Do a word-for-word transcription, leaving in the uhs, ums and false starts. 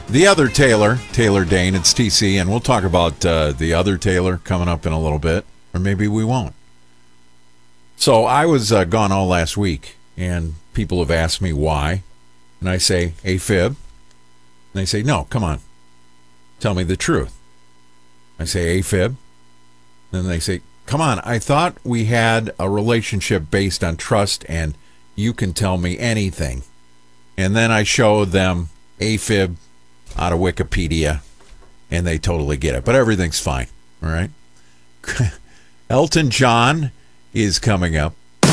The other Taylor, Taylor Dane, it's T C, and we'll talk about uh, the other Taylor coming up in a little bit, or maybe we won't. So I was uh, gone all last week, and people have asked me why, and I say, AFib, and they say, no, come on, tell me the truth. I say, AFib, then they say, come on, I thought we had a relationship based on trust, and you can tell me anything. And then I show them AFib out of Wikipedia, and they totally get it. But everything's fine, all right? Elton John is coming up.